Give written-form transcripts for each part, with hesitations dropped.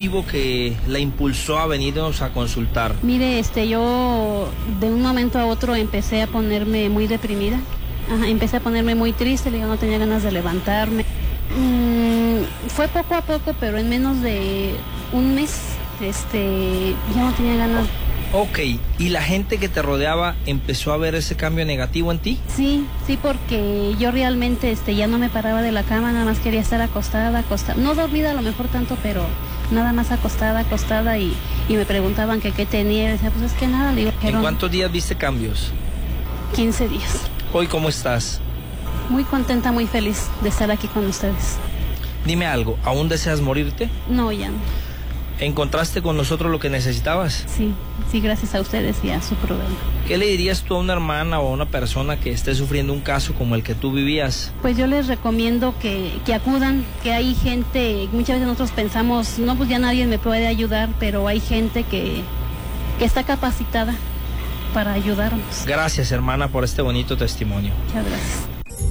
motivo que la impulsó a venirnos a consultar? Mire, yo de un momento a otro empecé a ponerme muy deprimida. Empecé a ponerme muy triste, yo no tenía ganas de levantarme. Fue poco a poco, pero en menos de un mes, ya no tenía ganas. Ok, ¿y la gente que te rodeaba empezó a ver ese cambio negativo en ti? Sí, porque yo realmente ya no me paraba de la cama, nada más quería estar acostada. No dormida a lo mejor tanto, pero nada más acostada y me preguntaban que qué tenía, y decía, pues es que nada, le digo. ¿En cuántos días viste cambios? 15 días. ¿Hoy cómo estás? Muy contenta, muy feliz de estar aquí con ustedes. Dime algo, ¿aún deseas morirte? No, ya no. ¿Encontraste con nosotros lo que necesitabas? Sí, gracias a ustedes y a su programa. ¿Qué le dirías tú a una hermana o a una persona que esté sufriendo un caso como el que tú vivías? Pues yo les recomiendo que acudan, que hay gente, muchas veces nosotros pensamos, no, pues ya nadie me puede ayudar, pero hay gente que está capacitada para ayudarnos. Gracias, hermana, por este bonito testimonio. Muchas gracias.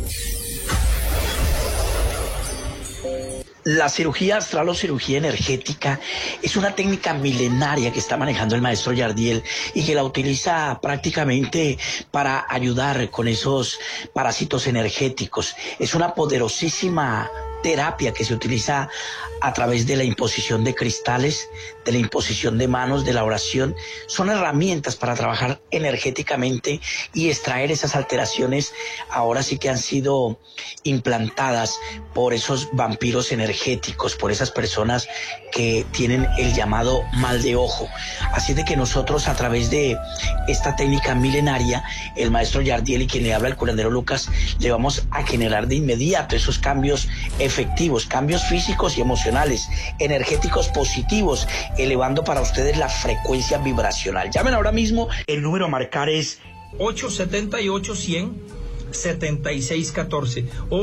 La cirugía astral o cirugía energética es una técnica milenaria que está manejando el maestro Yardiel y que la utiliza prácticamente para ayudar con esos parásitos energéticos. Es una poderosísima terapia que se utiliza a través de la imposición de cristales, de la imposición de manos, de la oración. Son herramientas para trabajar energéticamente y extraer esas alteraciones ahora sí que han sido implantadas por esos vampiros energéticos, por esas personas que tienen el llamado mal de ojo. Así de que nosotros, a través de esta técnica milenaria, el maestro Yardiel y quien le habla, el curandero Lucas, le vamos a generar de inmediato esos cambios efectivos, cambios físicos y emocionales, energéticos positivos, elevando para ustedes la frecuencia vibracional. Llamen ahora mismo, el número a marcar es 878-100-7614,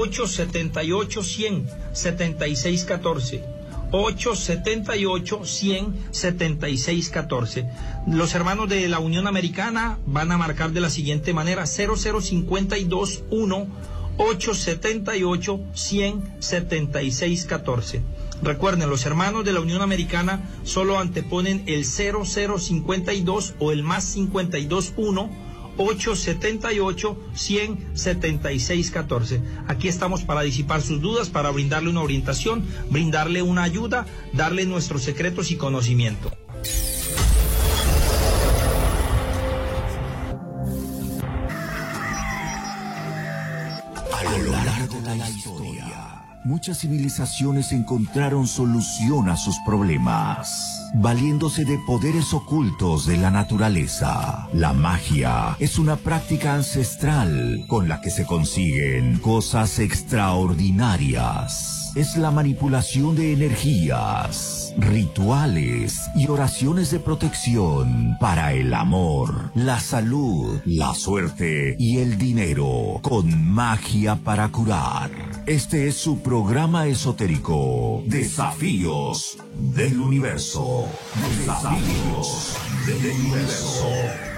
878-100-7614, 878-100-7614. Los hermanos de la Unión Americana van a marcar de la siguiente manera: 00521 878-100-7614. Recuerden, los hermanos de la Unión Americana solo anteponen el 0052 o el más 521 878-100-7614. Aquí estamos para disipar sus dudas, para brindarle una orientación, brindarle una ayuda, darle nuestros secretos y conocimiento. A lo largo de la historia, muchas civilizaciones encontraron solución a sus problemas, valiéndose de poderes ocultos de la naturaleza. La magia es una práctica ancestral con la que se consiguen cosas extraordinarias. Es la manipulación de energías, rituales y oraciones de protección para el amor, la salud, la suerte y el dinero, con magia para curar. Este es su programa esotérico, Desafíos del Universo. Desafíos del Universo.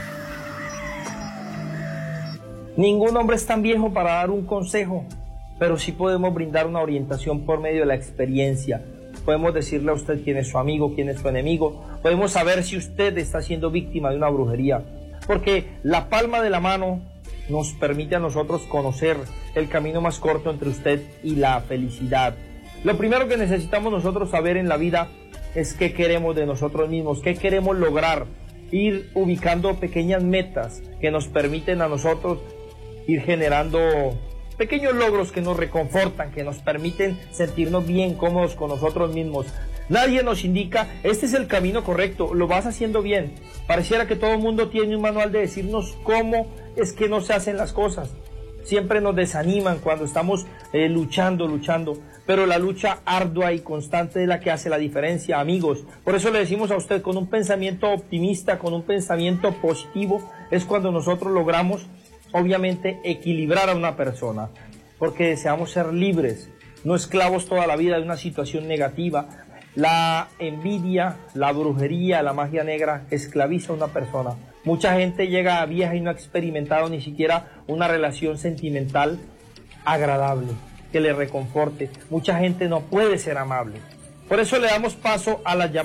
Ningún hombre es tan viejo para dar un consejo, pero sí podemos brindar una orientación por medio de la experiencia. Podemos decirle a usted quién es su amigo, quién es su enemigo. Podemos saber si usted está siendo víctima de una brujería, porque la palma de la mano nos permite a nosotros conocer el camino más corto entre usted y la felicidad. Lo primero que necesitamos nosotros saber en la vida es qué queremos de nosotros mismos, qué queremos lograr, ir ubicando pequeñas metas que nos permiten a nosotros ir generando pequeños logros que nos reconfortan, que nos permiten sentirnos bien cómodos con nosotros mismos. Nadie nos indica, este es el camino correcto, lo vas haciendo bien. Pareciera que todo el mundo tiene un manual de decirnos cómo es que no se hacen las cosas. Siempre nos desaniman cuando estamos luchando, pero la lucha ardua y constante es la que hace la diferencia, amigos. Por eso le decimos a usted, con un pensamiento optimista, con un pensamiento positivo, es cuando nosotros logramos, obviamente, equilibrar a una persona, porque deseamos ser libres, no esclavos toda la vida de una situación negativa. La envidia, la brujería, la magia negra esclaviza a una persona. Mucha gente llega vieja y no ha experimentado ni siquiera una relación sentimental agradable, que le reconforte. Mucha gente no puede ser amable. Por eso le damos paso a las llamadas.